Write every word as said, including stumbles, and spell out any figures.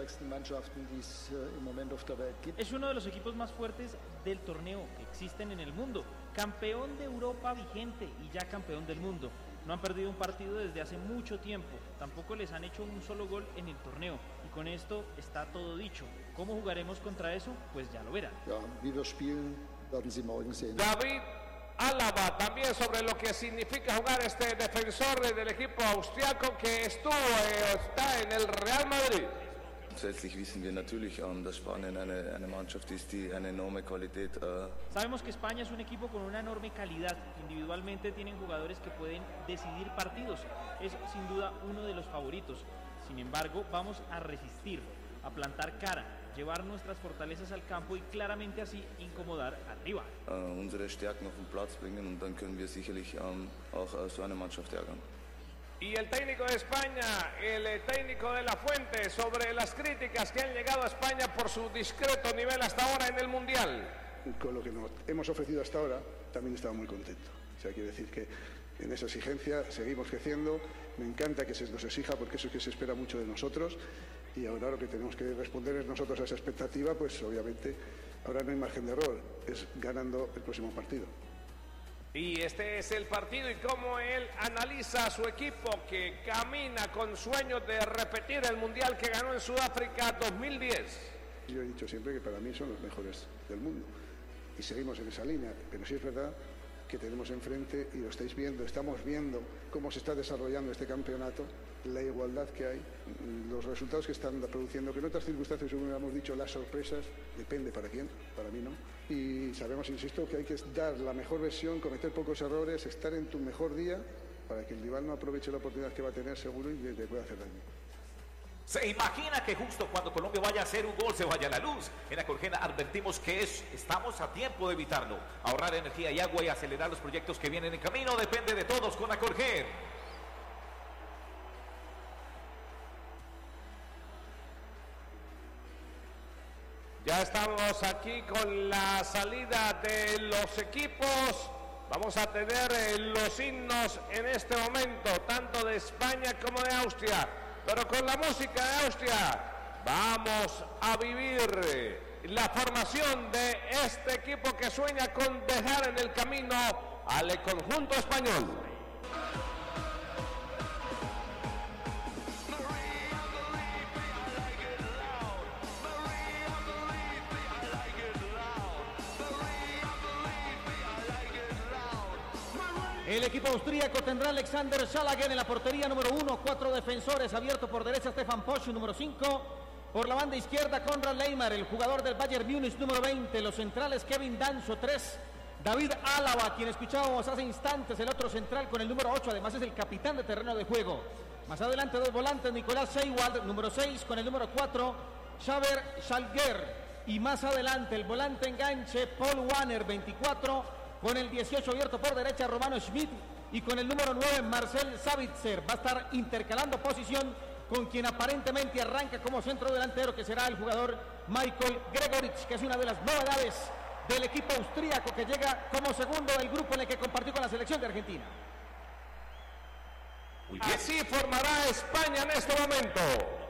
Es uno de los equipos más fuertes del torneo que existen en el mundo, campeón de Europa vigente y ya campeón del mundo. No han perdido un partido desde hace mucho tiempo, tampoco les han hecho un solo gol en el torneo y con esto está todo dicho. ¿Cómo jugaremos contra eso? Pues ya lo verán. Ja, wie wir spielen, werden Sie morgen sehen. David Alaba, también sobre lo que significa jugar este defensor del equipo austriaco que estuvo, eh, está en el Real Madrid. Grundsätzlich wissen wir natürlich, dass Spanien eine, eine Mannschaft ist, die eine enorme Qualität. Äh Sabemos que España es un equipo con una enorme calidad. Individualmente tienen jugadores que pueden decidir partidos. Es sin duda uno de los favoritos. Sin embargo, vamos a resistir, a plantar cara, llevar nuestras fortalezas al campo y claramente así incomodar al rival. äh, unsere Stärken auf den Platz bringen und dann können wir sicherlich ähm, auch äh, so eine Mannschaft ärgern. Y el técnico de España, el técnico de La Fuente, sobre las críticas que han llegado a España por su discreto nivel hasta ahora en el Mundial. Con lo que nos hemos ofrecido hasta ahora, también estaba muy contento. O sea, quiere decir que en esa exigencia seguimos creciendo. Me encanta que se nos exija porque eso es que se espera mucho de nosotros. Y ahora lo que tenemos que responder es nosotros a esa expectativa, pues obviamente ahora no hay margen de error, es ganando el próximo partido. Y este es el partido y cómo él analiza a su equipo que camina con sueños de repetir el Mundial que ganó en Sudáfrica dos mil diez. Yo he dicho siempre que para mí son los mejores del mundo y seguimos en esa línea, pero sí es verdad que tenemos enfrente, y lo estáis viendo, estamos viendo cómo se está desarrollando este campeonato, la igualdad que hay, los resultados que están produciendo, que en otras circunstancias, como hemos dicho, las sorpresas, depende para quién, para mí no. Y sabemos, insisto, que hay que dar la mejor versión, cometer pocos errores, estar en tu mejor día, para que el rival no aproveche la oportunidad que va a tener seguro y te pueda hacer daño. ¿Se imagina que justo cuando Colombia vaya a hacer un gol se vaya la luz? En Acolgen advertimos que es, estamos a tiempo de evitarlo. Ahorrar energía y agua y acelerar los proyectos que vienen en camino depende de todos con Acolgen. Ya estamos aquí con la salida de los equipos. Vamos a tener eh, los himnos en este momento, tanto de España como de Austria. Pero con la música de Austria vamos a vivir la formación de este equipo que sueña con dejar en el camino al conjunto español. El equipo austríaco tendrá Alexander Schlager en la portería número uno, cuatro defensores, abierto por derecha Stefan Posch, número cinco, por la banda izquierda Konrad Leymar, el jugador del Bayern Múnich, número veinte, los centrales Kevin Danso, tres, David Alaba, quien escuchábamos hace instantes, el otro central con el número ocho, además es el capitán de terreno de juego. Más adelante dos volantes, Nicolás Seiwald, número seis, con el número cuatro, Xaver Schalger, y más adelante el volante enganche Paul Wanner, veinticuatro, con el dieciocho abierto por derecha Romano Schmidt y con el número nueve Marcel Savitzer. Va a estar intercalando posición con quien aparentemente arranca como centro delantero, que será el jugador Michael Gregorich, que es una de las novedades del equipo austríaco que llega como segundo del grupo en el que compartió con la selección de Argentina. Así formará España en este momento.